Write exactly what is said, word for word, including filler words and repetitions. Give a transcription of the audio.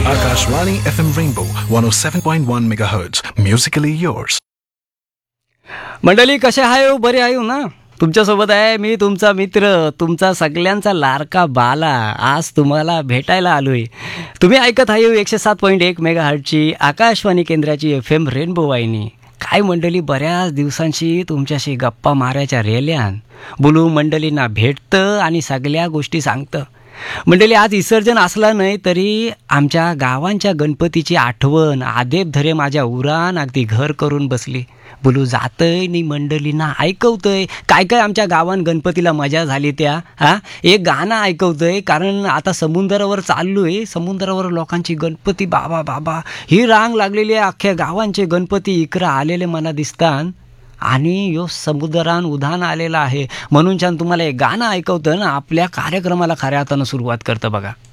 Akashvani F M Rainbow one oh seven point one megahertz. Musically yours. मंडळी कसे आहे हो? बरे आहे हो ना? तुमच्यासोबत आहे मी तुमचा मित्र, तुमचा सगळ्यांचा लाडका बाला. आज तुम्हाला भेटायला आलोय. तुम्ही ऐकत आहे एकशे सात पॉईंट एक मेगा हर्टची आकाशवाणी केंद्राची एफ एम रेनबो वाहिनी. काय मंडळी, बऱ्याच दिवसांशी तुमच्याशी गप्पा मारायच्या रेल्यान बोलू, मंडळींना भेटतं आणि सगळ्या गोष्टी सांगतं. मंडळी, आज विसर्जन असला नाही तरी आमच्या गावांच्या गणपतीची आठवण आदेप धरे माझ्या उरान अगदी घर करून बसली. बोलू जातंय नि मंडळींना ऐकवतंय काय काय आमच्या गावान गणपतीला मजा झाली त्या. हा, एक गाणं ऐकवतंय कारण आता समुद्रावर चाललोय. समुद्रावर लोकांची गणपती बाबा बाबा ही रांग लागलेली आहे. अख्ख्या गावांचे गणपती इकडं आलेले मला दिसतात आणि यो समुद्रान उधाण आलेला आहे. म्हणून छान तुम्हाला एक गाणं ऐकवतं ना, आपल्या कार्यक्रमाला खऱ्या अर्थानं सुरुवात करतं बघा.